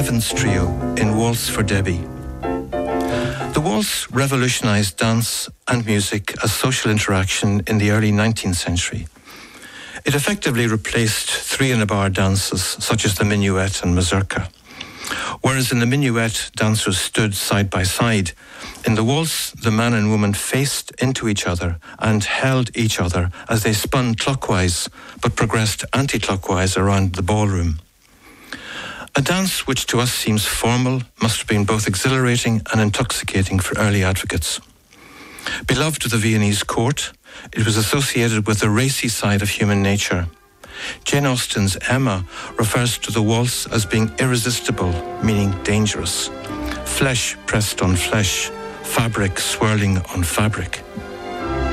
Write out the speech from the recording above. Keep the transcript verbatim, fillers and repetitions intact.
Evans Trio in Waltz for Debbie. The waltz revolutionized dance and music as social interaction in the early nineteenth century. It effectively replaced three-in-a-bar dances such as the minuet and mazurka. Whereas in the minuet, dancers stood side by side, in the waltz, the man and woman faced into each other and held each other as they spun clockwise but progressed anti-clockwise around the ballroom. A dance which to us seems formal must have been both exhilarating and intoxicating for early advocates. Beloved of the Viennese court, it was associated with the racy side of human nature. Jane Austen's Emma refers to the waltz as being irresistible, meaning dangerous. Flesh pressed on flesh, fabric swirling on fabric.